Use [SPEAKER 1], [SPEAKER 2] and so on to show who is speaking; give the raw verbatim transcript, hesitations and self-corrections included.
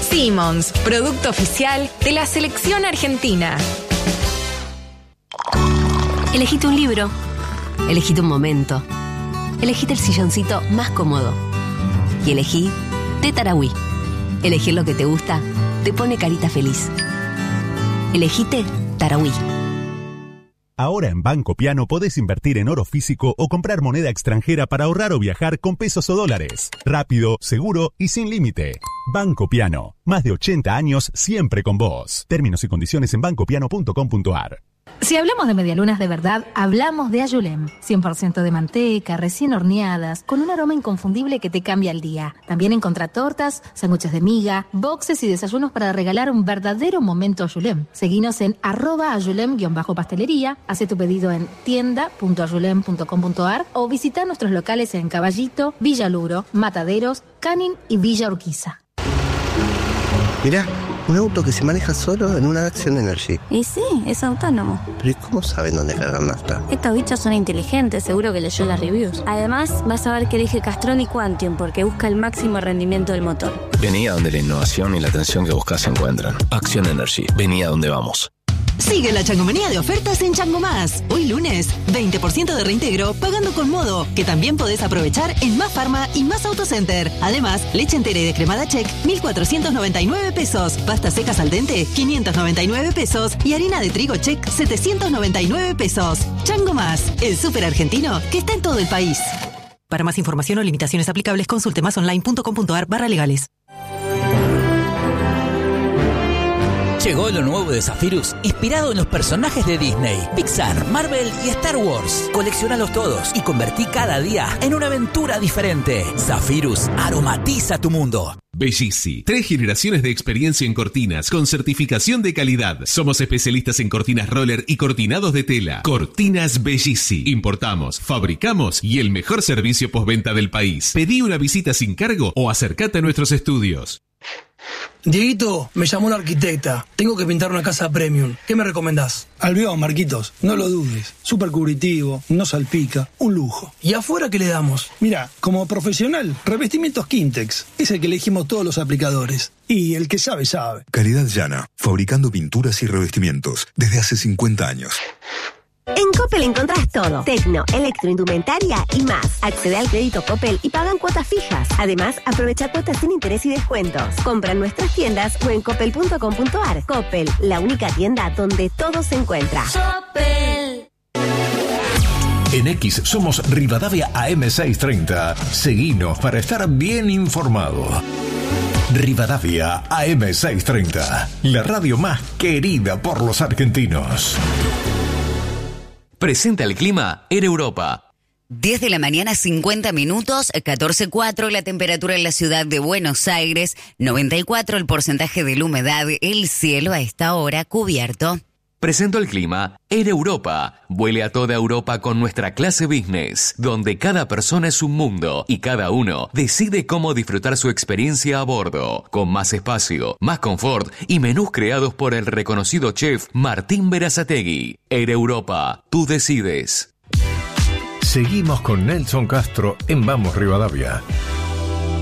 [SPEAKER 1] Simmons, producto oficial de la selección argentina.
[SPEAKER 2] Elegite un libro, elegite un momento, elegite el silloncito más cómodo y elegí Té Tarahui. Elegir lo que te gusta te pone carita feliz. Elegite Tarahui.
[SPEAKER 3] Ahora en Banco Piano podés invertir en oro físico o comprar moneda extranjera para ahorrar o viajar con pesos o dólares. Rápido, seguro y sin límite. Banco Piano. Más de ochenta años siempre con vos. Términos y condiciones en banco piano punto com punto a r.
[SPEAKER 4] Si hablamos de medialunas de verdad, hablamos de Ayulem. cien por ciento de manteca, recién horneadas, con un aroma inconfundible que te cambia el día. También encontrá tortas, sándwiches de miga, boxes y desayunos para regalar un verdadero momento Ayulem. Seguinos en arroba ayulem-pastelería, haz tu pedido en tienda punto ayulem punto com punto a r o visita nuestros locales en Caballito, Villa Luro, Mataderos, Canin y Villa Urquiza.
[SPEAKER 5] Mirá, un auto que se maneja solo en una Action Energy.
[SPEAKER 6] Y sí, es autónomo.
[SPEAKER 5] Pero ¿y cómo saben dónde cargar nafta?
[SPEAKER 6] Estos bichos son inteligentes, seguro que leyó las reviews. Además, vas a ver que elige Castrol y Quantium porque busca el máximo rendimiento del motor.
[SPEAKER 7] Vení a donde la innovación y la atención que buscas se encuentran. Action Energy, vení a donde vamos.
[SPEAKER 8] Sigue la changomanía de ofertas en Chango Más. Hoy lunes, veinte por ciento de reintegro pagando con Modo, que también podés aprovechar en Más Farma y Más Autocenter. Además, leche entera y descremada Check, mil cuatrocientos noventa y nueve pesos. Pastas secas al dente, quinientos noventa y nueve pesos. Y harina de trigo Check, setecientos noventa y nueve pesos. Chango Más, el súper argentino que está en todo el país.
[SPEAKER 9] Para más información o limitaciones aplicables, consulte masonline punto com punto a r barra legales.
[SPEAKER 10] Llegó lo nuevo de Zephyrus, inspirado en los personajes de Disney, Pixar, Marvel y Star Wars. Coleccionalos todos y convertí cada día en una aventura diferente. Zephyrus aromatiza tu mundo.
[SPEAKER 11] Bellissi, tres generaciones de experiencia en cortinas con certificación de calidad. Somos especialistas en cortinas roller y cortinados de tela. Cortinas Bellissi. Importamos, fabricamos y el mejor servicio postventa del país. Pedí una visita sin cargo o acércate a nuestros estudios.
[SPEAKER 12] Dieguito, me llamó la arquitecta. Tengo que pintar una casa premium. ¿Qué me recomendás? Albión, Marquitos. No lo dudes. Súper cubritivo, no salpica. Un lujo. ¿Y afuera qué le damos? Mira, como profesional, revestimientos Quintex. Es el que elegimos todos los aplicadores. Y el que sabe, sabe.
[SPEAKER 13] Calidad Llana. Fabricando pinturas y revestimientos desde hace cincuenta años.
[SPEAKER 14] En Coppel encontrás todo. Tecno, electroindumentaria y más. Accede al crédito Coppel y pagan cuotas fijas. Además, aprovecha cuotas sin interés y descuentos. Compra en nuestras tiendas o en coppel punto com punto a r. Coppel, la única tienda donde todo se encuentra. Coppel.
[SPEAKER 15] En X somos Rivadavia A M seiscientos treinta. Seguinos para estar bien informado. Rivadavia A M seiscientos treinta. La radio más querida por los argentinos.
[SPEAKER 16] Presenta el clima Air Europa.
[SPEAKER 17] diez de la mañana, cincuenta minutos, catorce coma cuatro la temperatura en la ciudad de Buenos Aires, noventa y cuatro el porcentaje de la humedad, el cielo a esta hora cubierto.
[SPEAKER 16] Presento el clima Air Europa. Vuele a toda Europa con nuestra clase business, donde cada persona es un mundo y cada uno decide cómo disfrutar su experiencia a bordo, con más espacio, más confort y menús creados por el reconocido chef Martín Berazategui. Air Europa, tú decides.
[SPEAKER 15] Seguimos con Nelson Castro en Vamos Rivadavia.